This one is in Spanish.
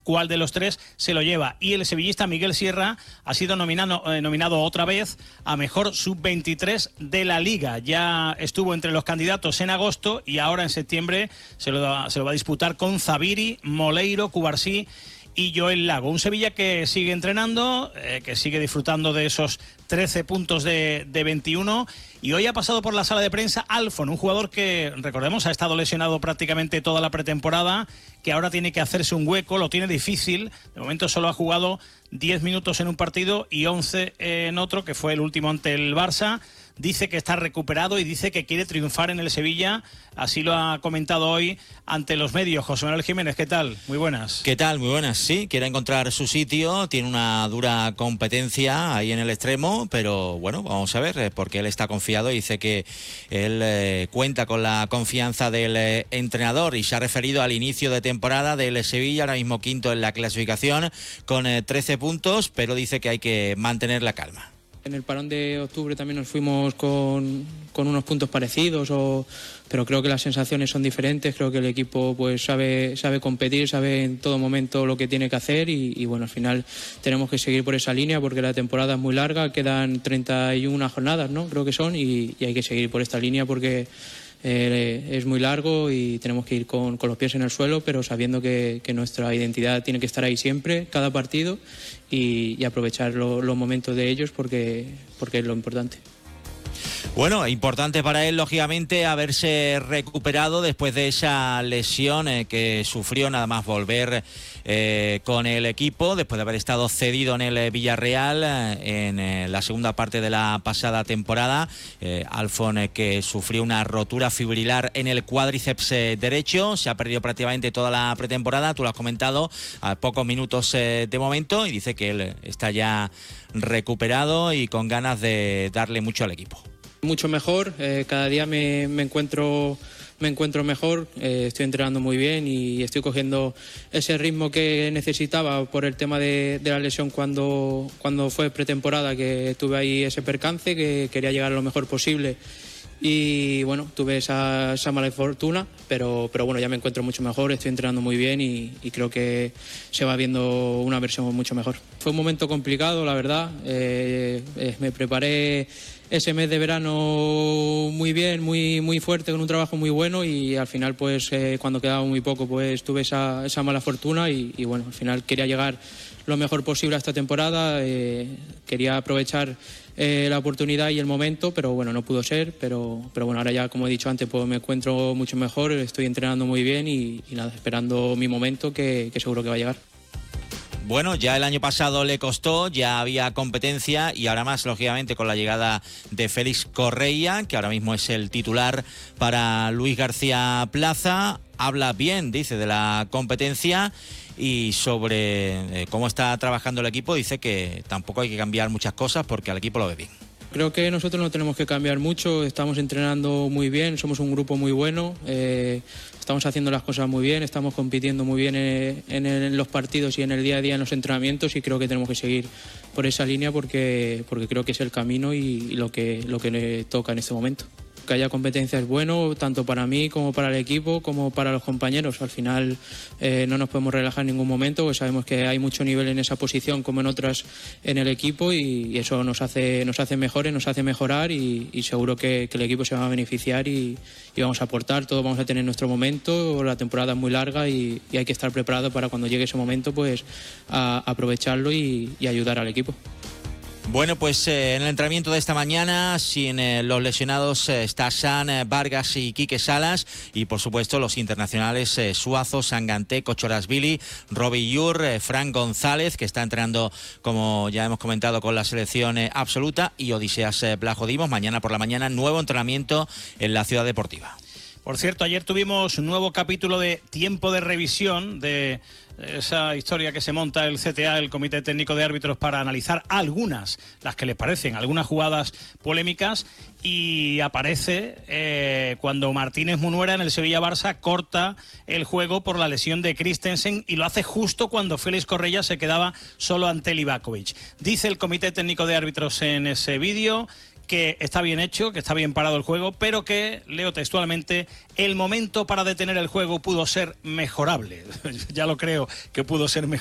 cuál de los tres se lo lleva. Y el sevillista Miguel Sierra ha sido nominado otra vez a mejor sub-23 de la Liga. Ya estuvo entre los candidatos en agosto y ahora en septiembre se lo va a disputar con Zabiri, Moleiro, Cubarsí y Joel Lago. Un Sevilla que sigue entrenando, que sigue disfrutando de esos 13 puntos de 21, y hoy ha pasado por la sala de prensa Alfon, un jugador que, recordemos, ha estado lesionado prácticamente toda la pretemporada, que ahora tiene que hacerse un hueco, lo tiene difícil. De momento solo ha jugado 10 minutos en un partido y 11 en otro, que fue el último ante el Barça. Dice que está recuperado y dice que quiere triunfar en el Sevilla. Así lo ha comentado hoy ante los medios. José Manuel Jiménez, ¿qué tal? Muy buenas. ¿Qué tal? Muy buenas. Sí, quiere encontrar su sitio. Tiene una dura competencia ahí en el extremo, pero bueno, vamos a ver, porque él está confiado y dice que él cuenta con la confianza del entrenador, y se ha referido al inicio de temporada del Sevilla, ahora mismo quinto en la clasificación con 13 puntos, pero dice que hay que mantener la calma. En el parón de octubre también nos fuimos con unos puntos parecidos, pero creo que las sensaciones son diferentes. Creo que el equipo pues sabe competir, sabe en todo momento lo que tiene que hacer y bueno, al final tenemos que seguir por esa línea porque la temporada es muy larga, quedan 31 jornadas, ¿no? Creo que son, y hay que seguir por esta línea porque es muy largo y tenemos que ir con los pies en el suelo, pero sabiendo que nuestra identidad tiene que estar ahí siempre, cada partido, y aprovechar los momentos de ellos porque es lo importante. Bueno, importante para él, lógicamente, haberse recuperado después de esa lesión que sufrió nada más volver con el equipo, después de haber estado cedido en el Villarreal en la segunda parte de la pasada temporada. Alfon, que sufrió una rotura fibrilar en el cuádriceps derecho, se ha perdido prácticamente toda la pretemporada, tú lo has comentado, a pocos minutos de momento, y dice que él está ya recuperado y con ganas de darle mucho al equipo. Mucho mejor, cada día me encuentro mejor, estoy entrenando muy bien y estoy cogiendo ese ritmo que necesitaba por el tema de la lesión cuando fue pretemporada, que tuve ahí ese percance, que quería llegar lo mejor posible. Y bueno, tuve esa mala fortuna, pero bueno, ya me encuentro mucho mejor, estoy entrenando muy bien y creo que se va viendo una versión mucho mejor. Fue un momento complicado, la verdad. Me preparé ese mes de verano muy bien, muy fuerte, con un trabajo muy bueno, y al final pues cuando quedaba muy poco pues tuve esa mala fortuna y bueno, al final quería llegar lo mejor posible a esta temporada, quería aprovechar la oportunidad y el momento, pero bueno, no pudo ser, pero bueno, ahora ya, como he dicho antes, pues me encuentro mucho mejor, estoy entrenando muy bien y nada, esperando mi momento que seguro que va a llegar. Bueno, ya el año pasado le costó, ya había competencia, y ahora más, lógicamente, con la llegada de Félix Correia, que ahora mismo es el titular para Luis García Plaza. Habla bien, dice, de la competencia, y sobre cómo está trabajando el equipo, dice que tampoco hay que cambiar muchas cosas porque al equipo lo ve bien. Creo que nosotros no tenemos que cambiar mucho, estamos entrenando muy bien, somos un grupo muy bueno, estamos haciendo las cosas muy bien, estamos compitiendo muy bien en los partidos y en el día a día en los entrenamientos, y creo que tenemos que seguir por esa línea porque creo que es el camino y lo que le toca en este momento. Que haya competencia es bueno, tanto para mí como para el equipo, como para los compañeros. Al final no nos podemos relajar en ningún momento, porque sabemos que hay mucho nivel en esa posición como en otras en el equipo, y eso nos hace mejores, nos hace mejorar, y seguro que el equipo se va a beneficiar y vamos a aportar, todos vamos a tener nuestro momento. La temporada es muy larga y hay que estar preparado para cuando llegue ese momento pues a aprovecharlo y ayudar al equipo. Bueno, pues en el entrenamiento de esta mañana, sin los lesionados, está San, Vargas y Quique Salas, y por supuesto los internacionales Suazo, Sanganté, Cochorasvili, Robbie Yur, Fran González, que está entrenando, como ya hemos comentado, con la selección absoluta, y Odiseas Blajodimos. Mañana por la mañana, nuevo entrenamiento en la Ciudad Deportiva. Por cierto, ayer tuvimos un nuevo capítulo de tiempo de revisión de esa historia que se monta el CTA, el Comité Técnico de Árbitros, para analizar algunas, las que les parecen, algunas jugadas polémicas, y aparece cuando Martínez Munuera en el Sevilla-Barça corta el juego por la lesión de Christensen, y lo hace justo cuando Félix Correia se quedaba solo ante Livakovic. Dice el Comité Técnico de Árbitros en ese vídeo que está bien hecho, que está bien parado el juego, pero que, leo textualmente, el momento para detener el juego pudo ser mejorable. Ya lo creo que pudo ser mejorable.